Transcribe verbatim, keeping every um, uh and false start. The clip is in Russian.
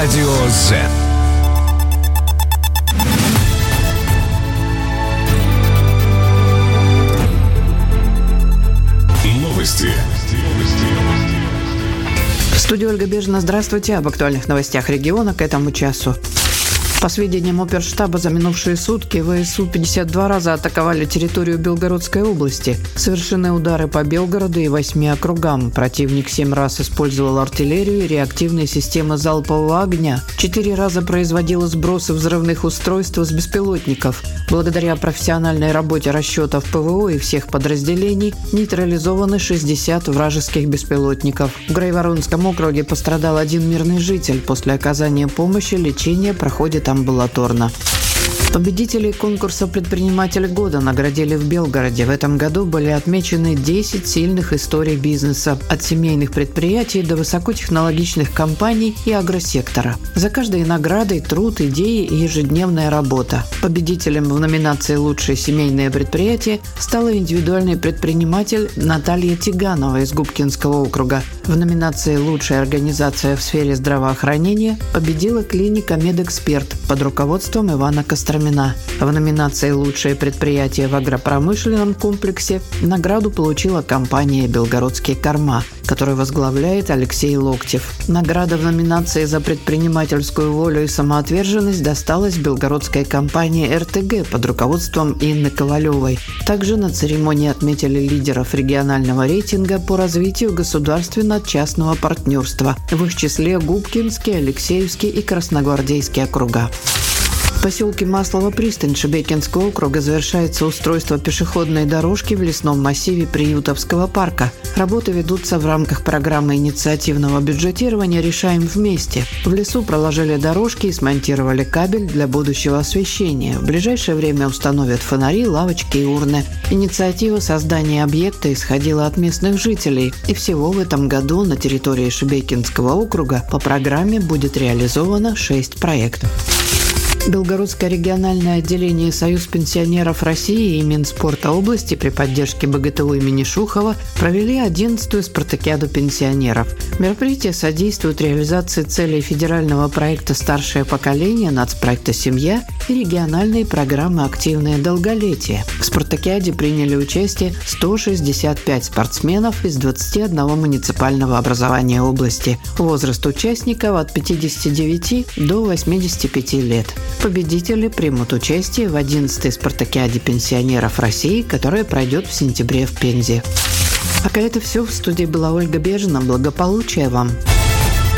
Радио Z. Новости. В студии Ольга Бежина. Здравствуйте. Об актуальных новостях региона к этому часу. По сведениям оперштаба, за минувшие сутки ВСУ пятьдесят два раза атаковали территорию Белгородской области. Совершены удары по Белгороду и восьми округам. Противник семь раз использовал артиллерию и реактивные системы залпового огня. Четыре раза производил сбросы взрывных устройств с беспилотников. Благодаря профессиональной работе расчетов ПВО и всех подразделений нейтрализованы шестьдесят вражеских беспилотников. В Грайворонском округе пострадал один мирный житель. После оказания помощи лечение проходит амбулаторно. Победителей конкурса «Предприниматель года» наградили в Белгороде. В этом году были отмечены десять сильных историй бизнеса, от семейных предприятий до высокотехнологичных компаний и агросектора. За каждой наградой труд, идеи и ежедневная работа. Победителем в номинации «Лучшее семейное предприятие» стала индивидуальный предприниматель Наталья Тиганова из Губкинского округа. В номинации «Лучшая организация в сфере здравоохранения» победила клиника «Медэксперт» под руководством Ивана Костромина. В номинации «Лучшее предприятие в агропромышленном комплексе» награду получила компания «Белгородские корма», которую возглавляет Алексей Локтев. Награда в номинации за предпринимательскую волю и самоотверженность досталась белгородской компании эр тэ гэ под руководством Инны Ковалевой. Также на церемонии отметили лидеров регионального рейтинга по развитию государственно-частного партнерства. В их числе Губкинский, Алексеевский и Красногвардейский округа. В поселке Маслово-Пристань Шебекинского округа завершается устройство пешеходной дорожки в лесном массиве Приютовского парка. Работы ведутся в рамках программы инициативного бюджетирования «Решаем вместе». В лесу проложили дорожки и смонтировали кабель для будущего освещения. В ближайшее время установят фонари, лавочки и урны. Инициатива создания объекта исходила от местных жителей. И всего в этом году на территории Шебекинского округа по программе будет реализовано шесть проектов. Белгородское региональное отделение «Союз пенсионеров России» и Минспорта области при поддержке бэ гэ тэ у имени Шухова провели одиннадцатую спартакиаду пенсионеров. Мероприятие содействует реализации целей федерального проекта «Старшее поколение», нацпроекта «Семья» и региональной программы «Активное долголетие». В спартакиаде приняли участие сто шестьдесят пять спортсменов из двадцати одного муниципального образования области. Возраст участников от пятидесяти девяти до восьмидесяти пяти лет. Победители примут участие в одиннадцатой спартакиаде пенсионеров России, которая пройдет в сентябре в Пензе. Пока это все. В студии была Ольга Бежина. Благополучия вам!